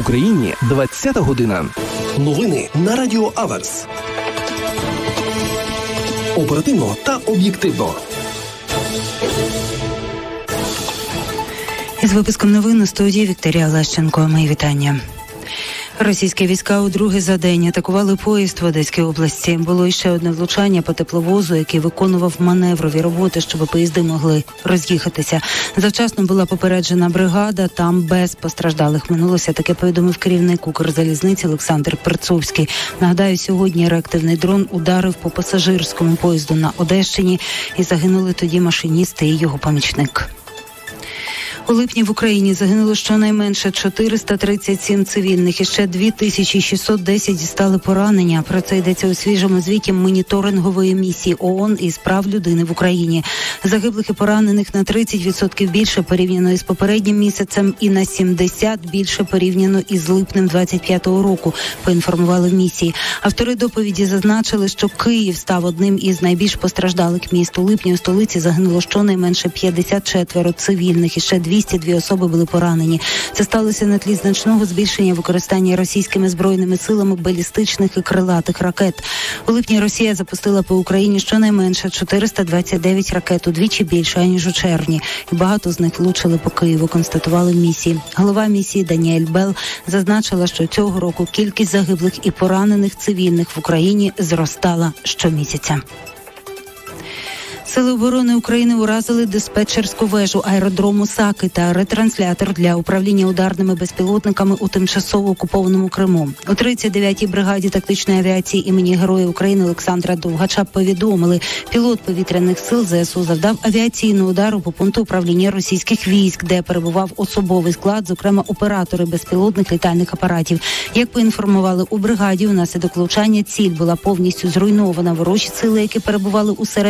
Україні 20-та година. Новини на Радіо Аверс. Оперативно та об'єктивно. Із випуском новин у студії Вікторія Лещенко. Мої вітання. Російські війська удруге за день атакували поїзд в Одеській області. Було іще одне влучання по тепловозу, який виконував маневрові роботи, щоб поїзди могли роз'їхатися. Завчасно була попереджена бригада, там без постраждалих минулося. Таке повідомив керівник Укрзалізниці Олександр Перцовський. Нагадаю, сьогодні реактивний дрон ударив по пасажирському поїзду на Одещині і загинули тоді машиніст і його помічник. У липні в Україні загинуло щонайменше 437 цивільних і ще 2610 дістали поранення. Про це йдеться у свіжому звіті моніторингової місії ООН із прав людини в Україні. Загиблих і поранених на 30% більше порівняно із попереднім місяцем і на 70% більше порівняно із липнем 25-го року, поінформували в місії. Автори доповіді зазначили, що Київ став одним із найбільш постраждалих міст. У липні у столиці загинуло щонайменше 54 цивільних і ще 202 особи були поранені. Це сталося на тлі значного збільшення використання російськими збройними силами балістичних і крилатих ракет. У липні Росія запустила по Україні щонайменше 429 ракет, удвічі більше, аніж у червні. І багато з них влучили по Києву, констатували в місії. Голова місії Даніель Бел зазначила, що цього року кількість загиблих і поранених цивільних в Україні зростала щомісяця. Сили оборони України уразили диспетчерську вежу аеродрому Саки та ретранслятор для управління ударними безпілотниками у тимчасово окупованому Криму. У 39-й бригаді тактичної авіації імені Героя України Олександра Довгача повідомили, пілот повітряних сил ЗСУ завдав авіаційного удару по пункту управління російських військ, де перебував особовий склад, зокрема оператори безпілотних літальних апаратів. Як поінформували у бригаді, унаслідок влучання ціль була повністю зруйнована. Ворожі сили, які перебували у